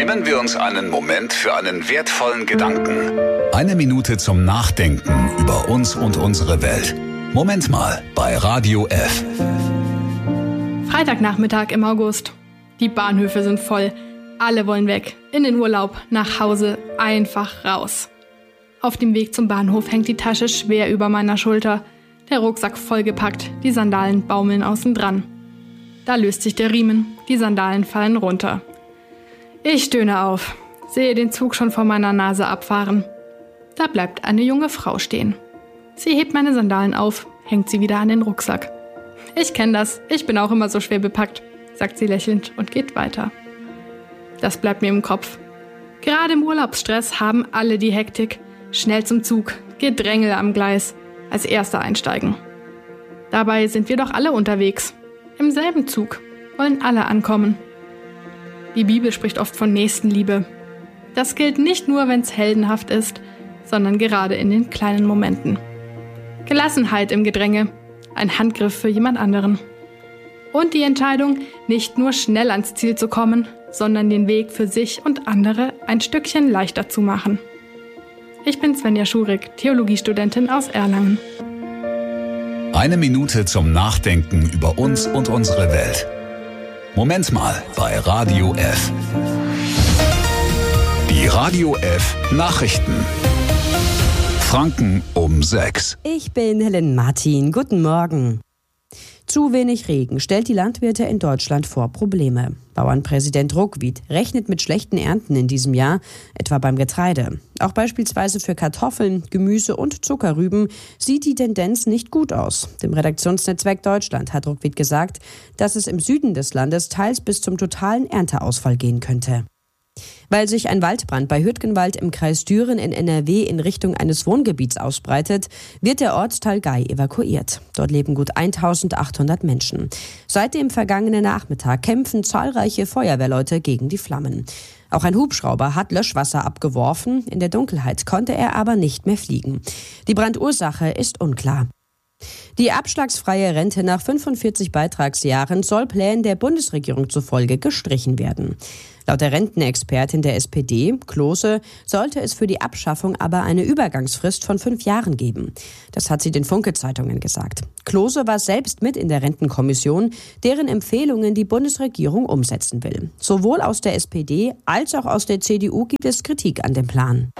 Nehmen wir uns einen Moment für einen wertvollen Gedanken. Eine Minute zum Nachdenken über uns und unsere Welt. Moment mal bei Radio F. Freitagnachmittag im August. Die Bahnhöfe sind voll. Alle wollen weg. In den Urlaub, nach Hause, einfach raus. Auf dem Weg zum Bahnhof hängt die Tasche schwer über meiner Schulter. Der Rucksack vollgepackt, die Sandalen baumeln außen dran. Da löst sich der Riemen, die Sandalen fallen runter. Ich stöhne auf, sehe den Zug schon vor meiner Nase abfahren. Da bleibt eine junge Frau stehen. Sie hebt meine Sandalen auf, hängt sie wieder an den Rucksack. Ich kenne das, ich bin auch immer so schwer bepackt, sagt sie lächelnd und geht weiter. Das bleibt mir im Kopf. Gerade im Urlaubsstress haben alle die Hektik. Schnell zum Zug, Gedrängel am Gleis, als Erster einsteigen. Dabei sind wir doch alle unterwegs. Im selben Zug, wollen alle ankommen. Die Bibel spricht oft von Nächstenliebe. Das gilt nicht nur, wenn es heldenhaft ist, sondern gerade in den kleinen Momenten. Gelassenheit im Gedränge, ein Handgriff für jemand anderen. Und die Entscheidung, nicht nur schnell ans Ziel zu kommen, sondern den Weg für sich und andere ein Stückchen leichter zu machen. Ich bin Svenja Schurig, Theologiestudentin aus Erlangen. Eine Minute zum Nachdenken über uns und unsere Welt. Moment mal bei Radio F. Die Radio F Nachrichten. Franken um 6. Ich bin Helen Martin. Guten Morgen. Zu wenig Regen stellt die Landwirte in Deutschland vor Probleme. Bauernpräsident Ruckwied rechnet mit schlechten Ernten in diesem Jahr, etwa beim Getreide. Auch beispielsweise für Kartoffeln, Gemüse und Zuckerrüben sieht die Tendenz nicht gut aus. Dem Redaktionsnetzwerk Deutschland hat Ruckwied gesagt, dass es im Süden des Landes teils bis zum totalen Ernteausfall gehen könnte. Weil sich ein Waldbrand bei Hürtgenwald im Kreis Düren in NRW in Richtung eines Wohngebiets ausbreitet, wird der Ortsteil Gei evakuiert. Dort leben gut 1800 Menschen. Seit dem vergangenen Nachmittag kämpfen zahlreiche Feuerwehrleute gegen die Flammen. Auch ein Hubschrauber hat Löschwasser abgeworfen, in der Dunkelheit konnte er aber nicht mehr fliegen. Die Brandursache ist unklar. Die abschlagsfreie Rente nach 45 Beitragsjahren soll Plänen der Bundesregierung zufolge gestrichen werden. Laut der Rentenexpertin der SPD, Klose, sollte es für die Abschaffung aber eine Übergangsfrist von 5 Jahren geben. Das hat sie den Funke-Zeitungen gesagt. Klose war selbst mit in der Rentenkommission, deren Empfehlungen die Bundesregierung umsetzen will. Sowohl aus der SPD als auch aus der CDU gibt es Kritik an dem Plan.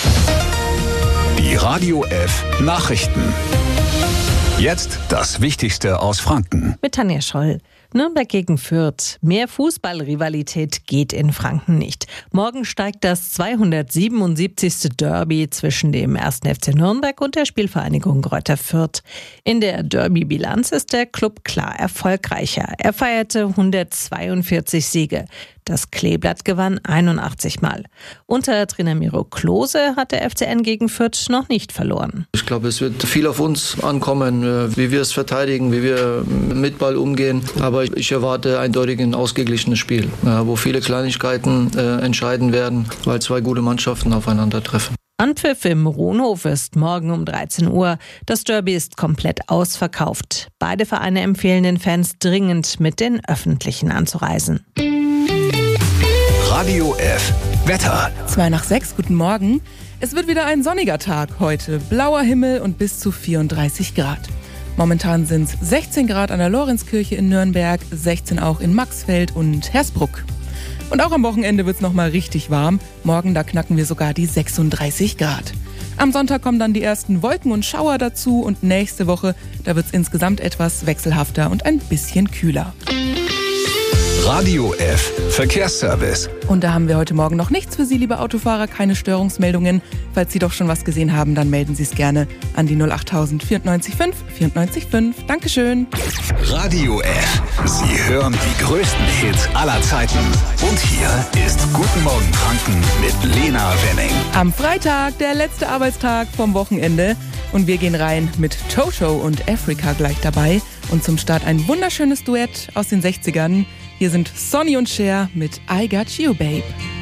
Die Radio F Nachrichten. Jetzt das Wichtigste aus Franken. Mit Tanja Scholl. Nürnberg gegen Fürth. Mehr Fußballrivalität geht in Franken nicht. Morgen steigt das 277. Derby zwischen dem 1. FC Nürnberg und der Spielvereinigung Greuther Fürth. In der Derby-Bilanz ist der Club klar erfolgreicher. Er feierte 142 Siege. Das Kleeblatt gewann 81 Mal. Unter Trainer Miro Klose hat der FCN gegen Fürth noch nicht verloren. Ich glaube, es wird viel auf uns ankommen, wie wir es verteidigen, wie wir mit Ball umgehen. Aber ich erwarte eindeutig ein ausgeglichenes Spiel, wo viele Kleinigkeiten entscheiden werden, weil zwei gute Mannschaften aufeinandertreffen. Anpfiff im Rohnhof ist morgen um 13 Uhr. Das Derby ist komplett ausverkauft. Beide Vereine empfehlen den Fans dringend, mit den Öffentlichen anzureisen. Radio F Wetter. 5:02, guten Morgen. Es wird wieder ein sonniger Tag heute. Blauer Himmel und bis zu 34 Grad. Momentan sind es 16 Grad an der Lorenzkirche in Nürnberg, 16 auch in Maxfeld und Hersbruck. Und auch am Wochenende wird es nochmal richtig warm. Morgen, da knacken wir sogar die 36 Grad. Am Sonntag kommen dann die ersten Wolken und Schauer dazu und nächste Woche, da wird es insgesamt etwas wechselhafter und ein bisschen kühler. Radio F Verkehrsservice. Und da haben wir heute Morgen noch nichts für Sie, liebe Autofahrer, keine Störungsmeldungen. Falls Sie doch schon was gesehen haben, dann melden Sie es gerne an die 08000 94 5 94 5. Dankeschön. Radio F. Sie hören die größten Hits aller Zeiten. Und hier ist Guten Morgen Franken mit Lena Wenning. Am Freitag, der letzte Arbeitstag vom Wochenende. Und wir gehen rein mit Toto und Africa gleich dabei. Und zum Start ein wunderschönes Duett aus den 60ern. Hier sind Sonny und Cher mit I Got You, Babe.